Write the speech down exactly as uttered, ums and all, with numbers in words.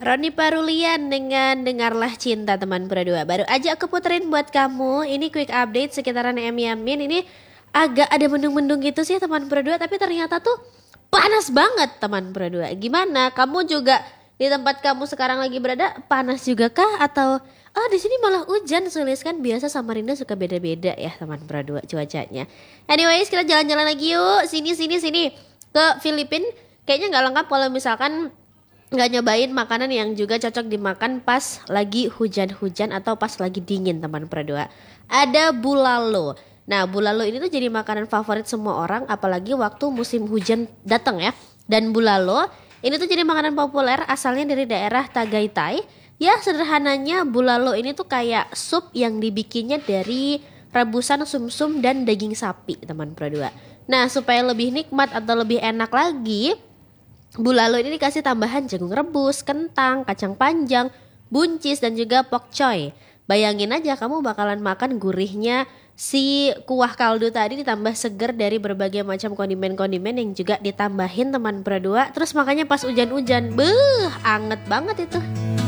Roni Parulian dengan Dengarlah Cinta teman berdua. Baru aja aku puterin buat kamu. Ini quick update sekitaran M Yamin. Ini agak ada mendung-mendung gitu sih teman berdua, tapi ternyata tuh panas banget teman berdua. Gimana? Kamu juga di tempat kamu sekarang lagi berada panas juga kah, atau ah di sini malah hujan? Sulis kan biasa Samarinda suka beda-beda ya teman berdua cuacanya. Anyways, kita jalan-jalan lagi yuk. Sini sini sini ke Filipina. Kayaknya nggak lengkap kalau misalkan nggak nyobain makanan yang juga cocok dimakan pas lagi hujan-hujan atau pas lagi dingin teman berdua. Ada bulalo. Nah, bulalo ini tuh jadi makanan favorit semua orang apalagi waktu musim hujan datang ya. Dan bulalo ini tuh jadi makanan populer asalnya dari daerah Tagaytay. Ya, sederhananya bulalo ini tuh kayak sup yang dibikinnya dari rebusan sumsum dan daging sapi teman berdua. Nah, supaya lebih nikmat atau lebih enak lagi, bulalo ini dikasih tambahan jagung rebus, kentang, kacang panjang, buncis dan juga pokcoy. Bayangin aja kamu bakalan makan gurihnya si kuah kaldu tadi ditambah seger dari berbagai macam kondimen-kondimen yang juga ditambahin teman berdua. Terus makanya pas hujan-hujan, beuh, anget banget itu.